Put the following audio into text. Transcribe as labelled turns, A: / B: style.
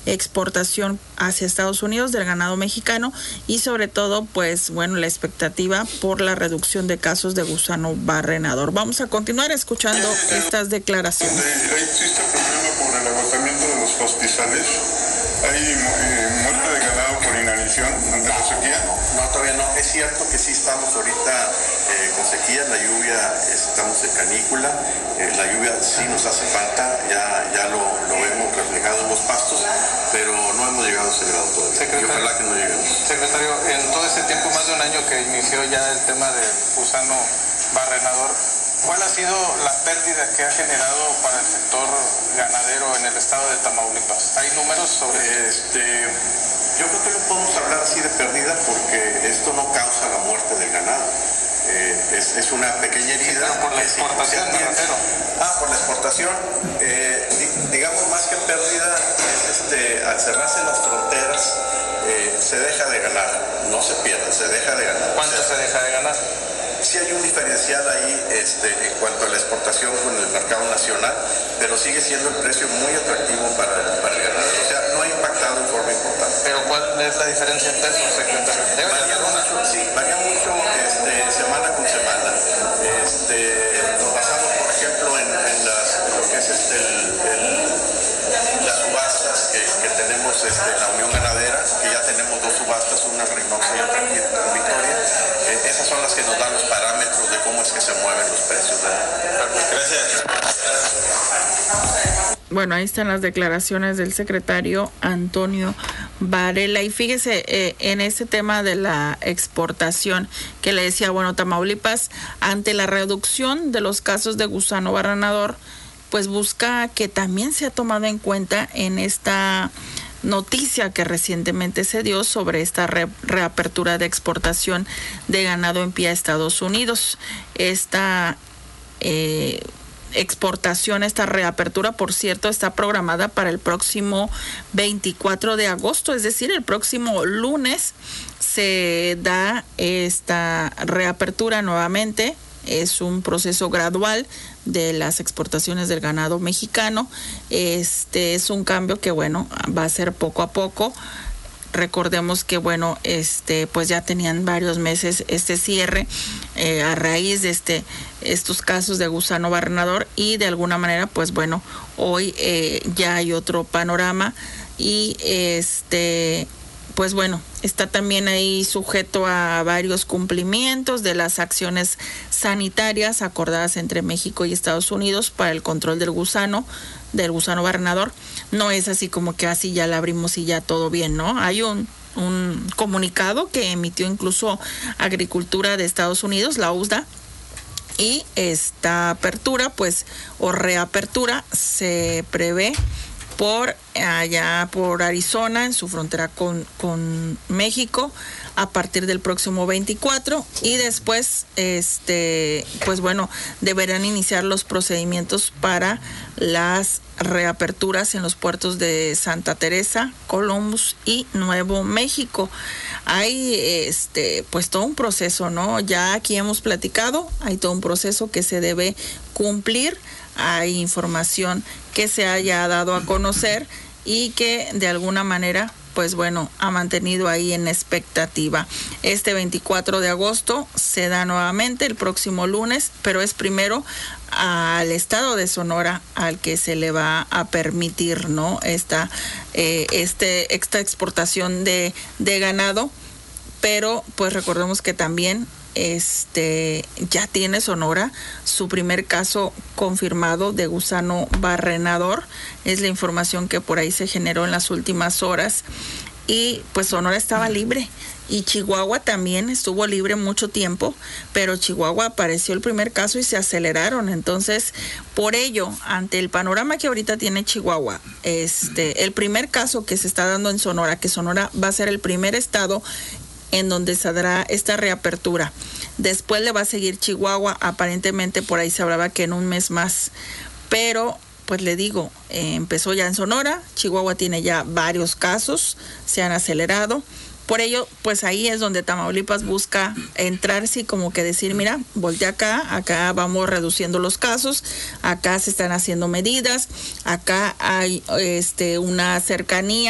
A: exportación hacia Estados Unidos del ganado mexicano y sobre todo, pues bueno, la expectativa por la reducción de casos de gusano barrenador. Vamos a continuar escuchando estas declaraciones.
B: Existe problema por el agotamiento de los pastizales. Hay muerte de ganado por inanición ante la sequía.
C: No, todavía no. Es cierto que sí estamos ahorita con sequía, la lluvia, estamos de canícula, la lluvia sí nos hace falta, ya lo vemos reflejado en los pastos, pero no hemos llegado a ese grado todavía. Y ojalá que no lleguemos.
D: Secretario, en todo este tiempo, más de un año que inició ya el tema del gusano barrenador, ¿cuál ha sido la pérdida que ha generado para el sector ganadero en el estado de Tamaulipas? ¿Hay números sobre
C: Yo creo que no podemos hablar así de pérdida porque esto no causa la muerte del ganado. Es una pequeña herida.
D: Pero por la exportación, me refiero.
C: Por la exportación. Digamos más que pérdida, es al cerrarse las fronteras, se deja de ganar. No se pierde, se deja de ganar.
D: ¿Cuánto se deja de ganar?
C: Sí hay un diferencial ahí en cuanto a la exportación con el mercado nacional, pero sigue siendo el precio muy atractivo para el ganadero. O sea, no ha impactado en forma importante.
D: ¿Pero cuál es la diferencia en pesos, secretario?
C: Varía mucho semana con semana. Nos basamos, por ejemplo, en lo que es las subastas que tenemos en la Unión Ganadera, que ya tenemos 2 subastas, una en Reynosa y otra aquí en Victoria. Esas son las que nos dan los parámetros de cómo es que se mueven los precios. Gracias.
A: Bueno, ahí están las declaraciones del secretario Antonio Varela. Y fíjese en este tema de la exportación que le decía, bueno, Tamaulipas, ante la reducción de los casos de gusano barrenador, pues busca que también sea tomado en cuenta en esta noticia que recientemente se dio sobre esta reapertura de exportación de ganado en pie a Estados Unidos. Esta exportación, esta reapertura, por cierto, está programada para el próximo 24 de agosto, es decir, el próximo lunes se da esta reapertura nuevamente. Es un proceso gradual de las exportaciones del ganado mexicano. Es un cambio que, bueno, va a ser poco a poco. Recordemos que, bueno, pues ya tenían varios meses este cierre a raíz de estos casos de gusano barrenador y de alguna manera, pues bueno, hoy ya hay otro panorama y pues bueno, está también ahí sujeto a varios cumplimientos de las acciones sanitarias acordadas entre México y Estados Unidos para el control del gusano barrenador. No es así como que así ya la abrimos y ya todo bien, ¿no? Hay un comunicado que emitió incluso Agricultura de Estados Unidos, la USDA, y esta apertura, pues, o reapertura se prevé por allá por Arizona, en su frontera con México, a partir del próximo 24, y después pues bueno, deberán iniciar los procedimientos para las reaperturas en los puertos de Santa Teresa, Columbus y Nuevo México. Hay pues todo un proceso, ¿no? Ya aquí hemos platicado, hay todo un proceso que se debe cumplir. Hay información que se haya dado a conocer y que de alguna manera, pues bueno, ha mantenido ahí en expectativa. Este 24 de agosto se da nuevamente el próximo lunes, pero es primero al estado de Sonora al que se le va a permitir, ¿no? Esta exportación de ganado, pero pues recordemos que también ya tiene Sonora su primer caso confirmado de gusano barrenador. Es la información que por ahí se generó en las últimas horas. Y pues Sonora estaba libre y Chihuahua también estuvo libre mucho tiempo, pero Chihuahua apareció el primer caso y se aceleraron. Entonces, por ello, ante el panorama que ahorita tiene Chihuahua, el primer caso que se está dando en Sonora, que Sonora va a ser el primer estado en donde se dará esta reapertura. Después le va a seguir Chihuahua, aparentemente por ahí se hablaba que en un mes más, pero pues le digo, empezó ya en Sonora, Chihuahua tiene ya varios casos, se han acelerado. Por ello, pues ahí es donde Tamaulipas busca entrarse y como que decir, mira, voltea acá vamos reduciendo los casos, acá se están haciendo medidas, acá hay una cercanía